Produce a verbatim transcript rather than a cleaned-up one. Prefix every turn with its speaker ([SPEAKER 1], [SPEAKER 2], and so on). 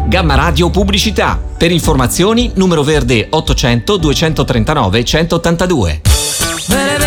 [SPEAKER 1] Gamma Radio Pubblicità. Per informazioni numero verde ottocento duecentotrentanove centottantadue.